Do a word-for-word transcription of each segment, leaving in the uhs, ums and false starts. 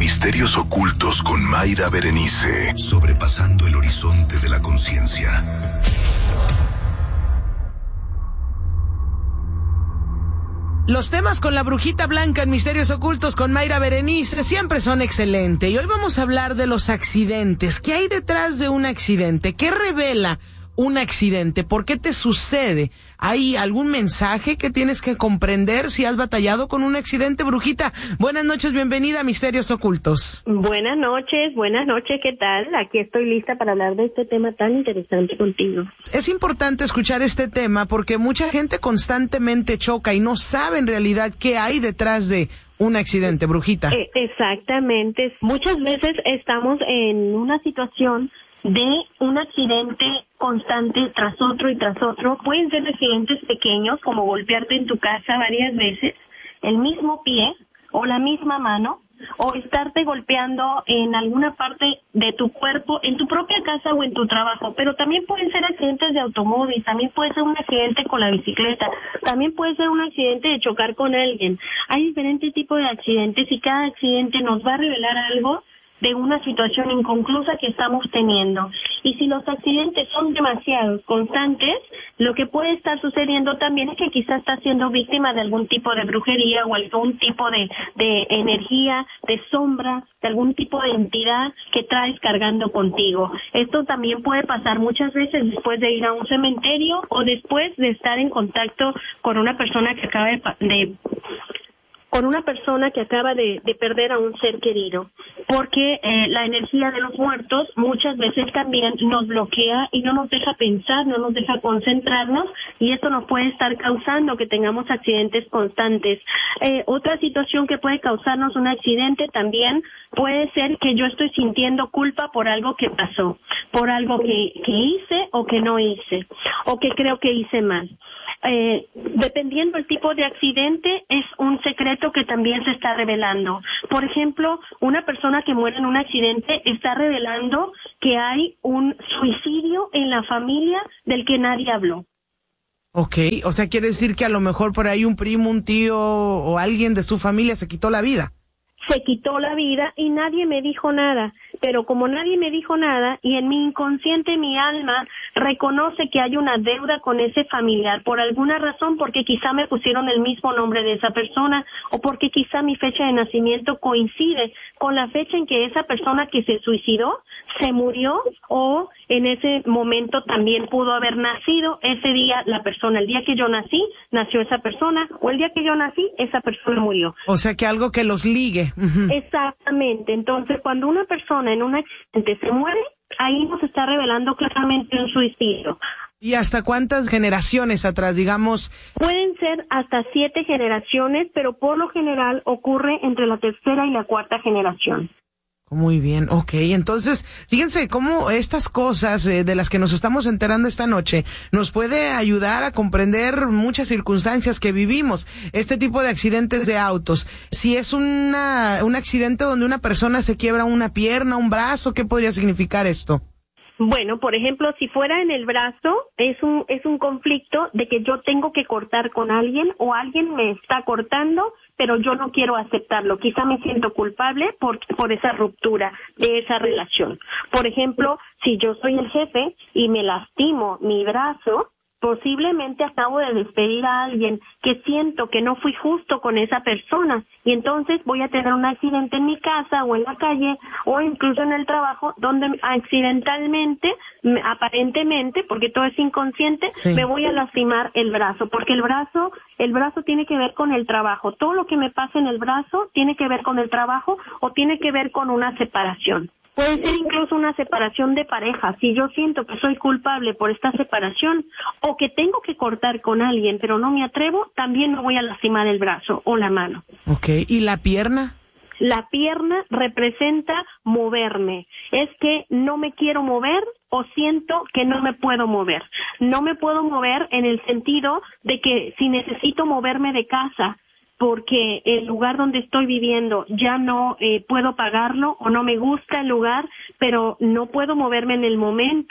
Misterios Ocultos con Mayra Berenice, sobrepasando el horizonte de la conciencia. Los temas con la brujita blanca en Misterios Ocultos con Mayra Berenice siempre son excelentes. Y hoy vamos a hablar de los accidentes. ¿Qué hay detrás de un accidente? ¿Qué revela un accidente? ¿Por qué te sucede? ¿Hay algún mensaje que tienes que comprender si has batallado con un accidente, brujita? Buenas noches, bienvenida a Misterios Ocultos. Buenas noches, buenas noches, ¿qué tal? Aquí estoy lista para hablar de este tema tan interesante contigo. Es importante escuchar este tema porque mucha gente constantemente choca y no sabe en realidad qué hay detrás de un accidente, brujita. Eh, exactamente. Muchas veces estamos en una situación de un accidente constante tras otro y tras otro. Pueden ser accidentes pequeños, como golpearte en tu casa varias veces, el mismo pie o la misma mano, o estarte golpeando en alguna parte de tu cuerpo, en tu propia casa o en tu trabajo. Pero también pueden ser accidentes de automóvil, también puede ser un accidente con la bicicleta, también puede ser un accidente de chocar con alguien. Hay diferentes tipos de accidentes y cada accidente nos va a revelar algo de una situación inconclusa que estamos teniendo. Y si los accidentes son demasiado constantes, lo que puede estar sucediendo también es que quizás estás siendo víctima de algún tipo de brujería o algún tipo de, de energía, de sombra, de algún tipo de entidad que traes cargando contigo. Esto también puede pasar muchas veces después de ir a un cementerio o después de estar en contacto con una persona que acaba de... de con una persona que acaba de, de perder a un ser querido, porque eh, la energía de los muertos muchas veces también nos bloquea y no nos deja pensar, no nos deja concentrarnos, y esto nos puede estar causando que tengamos accidentes constantes. Eh, otra situación que puede causarnos un accidente también puede ser que yo estoy sintiendo culpa por algo que pasó, por algo que, que hice o que no hice, o que creo que hice mal. Eh, dependiendo del tipo de accidente, es un secreto que también se está revelando. Por ejemplo, una persona que muere en un accidente está revelando que hay un suicidio en la familia del que nadie habló. Ok, o sea, quiere decir que a lo mejor por ahí un primo, un tío o alguien de su familia se quitó la vida. Se quitó la vida y nadie me dijo nada, pero como nadie me dijo nada y en mi inconsciente, mi alma reconoce que hay una deuda con ese familiar por alguna razón, porque quizá me pusieron el mismo nombre de esa persona o porque quizá mi fecha de nacimiento coincide con la fecha en que esa persona que se suicidó se murió, o en ese momento también pudo haber nacido ese día la persona. El día que yo nací, nació esa persona, o el día que yo nací, esa persona murió. O sea, que algo que los ligue. Uh-huh. Exactamente. Entonces, cuando una persona en un accidente se muere, ahí nos está revelando claramente un suicidio. ¿Y hasta cuántas generaciones atrás, digamos? Pueden ser hasta siete generaciones, pero por lo general ocurre entre la tercera y la cuarta generación. Muy bien, ok. Entonces, fíjense cómo estas cosas eh, de las que nos estamos enterando esta noche nos puede ayudar a comprender muchas circunstancias que vivimos. Este tipo de accidentes de autos. Si es una, un accidente donde una persona se quiebra una pierna, un brazo, ¿qué podría significar esto? Bueno, por ejemplo, si fuera en el brazo, es un es un conflicto de que yo tengo que cortar con alguien o alguien me está cortando, pero yo no quiero aceptarlo. Quizá me siento culpable por por esa ruptura de esa relación. Por ejemplo, si yo soy el jefe y me lastimo mi brazo, posiblemente acabo de despedir a alguien que siento que no fui justo con esa persona, y entonces voy a tener un accidente en mi casa o en la calle o incluso en el trabajo donde accidentalmente, aparentemente, porque todo es inconsciente, sí, me voy a lastimar el brazo, porque el brazo, el brazo tiene que ver con el trabajo. Todo lo que me pasa en el brazo tiene que ver con el trabajo o tiene que ver con una separación. Puede ser incluso una separación de pareja. Si yo siento que soy culpable por esta separación o que tengo que cortar con alguien pero no me atrevo, también me voy a lastimar el brazo o la mano. Ok, ¿y la pierna? La pierna representa moverme. Es que no me quiero mover o siento que no me puedo mover. No me puedo mover en el sentido de que si necesito moverme de casa porque el lugar donde estoy viviendo ya no eh, puedo pagarlo o no me gusta el lugar, pero no puedo moverme en el momento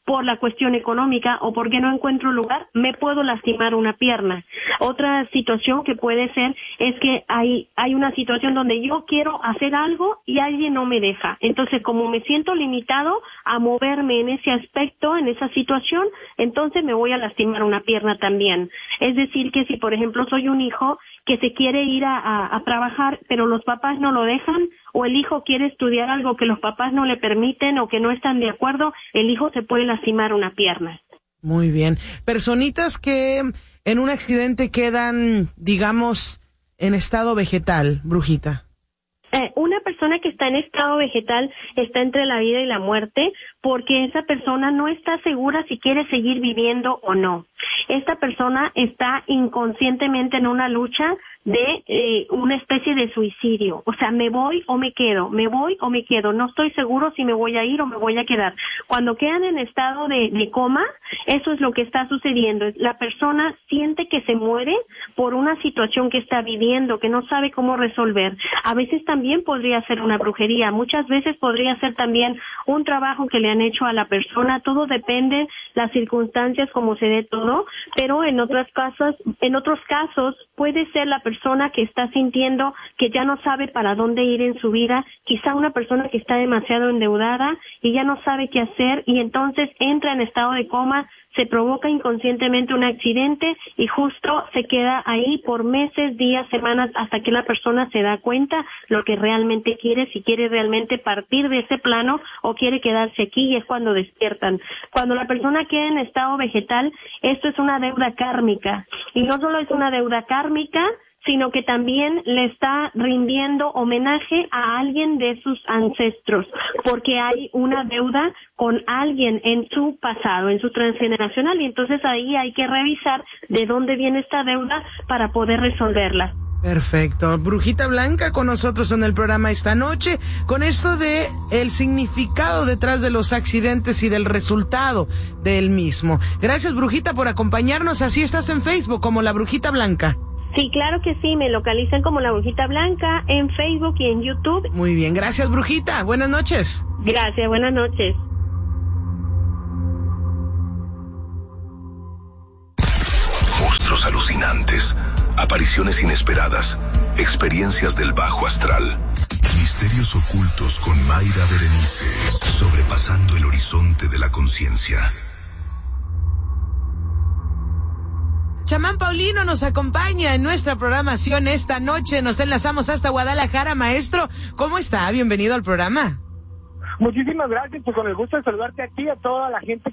por la cuestión económica o porque no encuentro lugar, me puedo lastimar una pierna. Otra situación que puede ser es que hay, hay una situación donde yo quiero hacer algo y alguien no me deja. Entonces, como me siento limitado a moverme en ese aspecto, en esa situación, entonces me voy a lastimar una pierna también. Es decir, que si, por ejemplo, soy un hijo que se quiere ir a, a, a trabajar, pero los papás no lo dejan, o el hijo quiere estudiar algo que los papás no le permiten o que no están de acuerdo, el hijo se puede lastimar una pierna. Muy bien. Personitas que en un accidente quedan, digamos, en estado vegetal, Brujita. Eh, una persona que está en estado vegetal está entre la vida y la muerte porque esa persona no está segura si quiere seguir viviendo o no. Esta persona está inconscientemente en una lucha de eh, una especie de suicidio. O sea, me voy o me quedo, me voy o me quedo. No estoy seguro si me voy a ir o me voy a quedar. Cuando quedan en estado de, de coma, eso es lo que está sucediendo. La persona siente que se muere por una situación que está viviendo, que no sabe cómo resolver. A veces también podría ser una brujería. Muchas veces podría ser también un trabajo que le han hecho a la persona. Todo depende las circunstancias, como se dé todo, pero en otras casos, en otros casos puede ser la persona persona que está sintiendo que ya no sabe para dónde ir en su vida, quizá una persona que está demasiado endeudada y ya no sabe qué hacer y entonces entra en estado de coma, se provoca inconscientemente un accidente y justo se queda ahí por meses, días, semanas, hasta que la persona se da cuenta lo que realmente quiere, si quiere realmente partir de ese plano o quiere quedarse aquí, y es cuando despiertan. Cuando la persona queda en estado vegetal, esto es una deuda kármica, y no solo es una deuda kármica, sino que también le está rindiendo homenaje a alguien de sus ancestros, porque hay una deuda con alguien en su pasado, en su transgeneracional, y entonces ahí hay que revisar de dónde viene esta deuda para poder resolverla. Perfecto. Brujita Blanca con nosotros en el programa esta noche, con esto de el significado detrás de los accidentes y del resultado del mismo. Gracias, Brujita, por acompañarnos. Así estás en Facebook como La Brujita Blanca. Sí, claro que sí, me localizan como La Brujita Blanca en Facebook y en YouTube. Muy bien, gracias, Brujita. Buenas noches. Gracias, buenas noches. Monstruos alucinantes, apariciones inesperadas, experiencias del bajo astral. Misterios ocultos con Mayra Berenice, sobrepasando el horizonte de la conciencia. Chamán Paulino nos acompaña en nuestra programación esta noche. Nos enlazamos hasta Guadalajara. Maestro, ¿cómo está? Bienvenido al programa. Muchísimas gracias, pues con el gusto de saludarte aquí a toda la gente